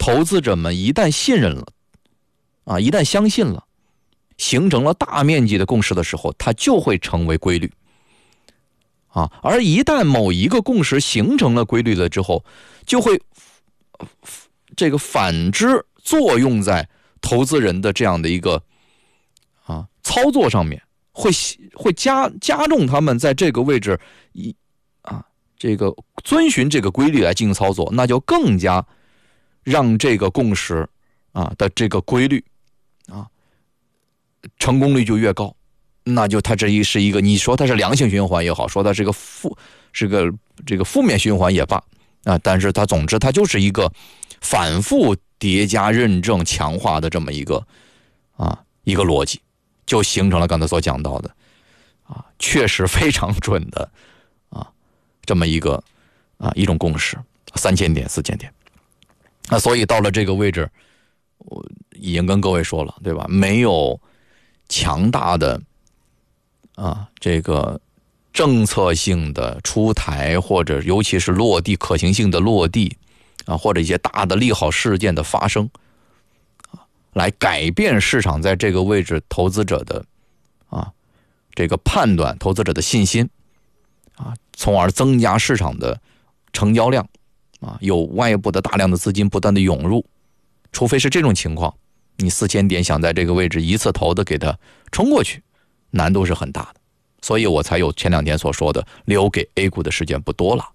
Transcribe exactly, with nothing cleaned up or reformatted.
投资者们一旦信任了啊，一旦相信了，形成了大面积的共识的时候，它就会成为规律啊。而一旦某一个共识形成了规律了之后，就会这个反之作用在投资人的这样的一个啊操作上面，会会加加重他们在这个位置一啊这个遵循这个规律来进行操作，那就更加让这个共识啊的这个规律啊成功率就越高。那就它这一是一个，你说它是良性循环也好，说它是个负是个这个负面循环也罢啊，但是它总之它就是一个反复叠加认证强化的这么一个啊一个逻辑，就形成了刚才所讲到的啊确实非常准的啊这么一个啊一种共识，三千点四千点。那所以到了这个位置，我已经跟各位说了，对吧？没有强大的啊这个政策性的出台，或者尤其是落地可行性的落地啊，或者一些大的利好事件的发生啊，来改变市场在这个位置投资者的啊这个判断，投资者的信心啊，从而增加市场的成交量啊，有外部的大量的资金不断的涌入，除非是这种情况，你四千点想在这个位置一次投的给它冲过去，难度是很大的。所以我才有前两天所说的留给 A 股的时间不多了。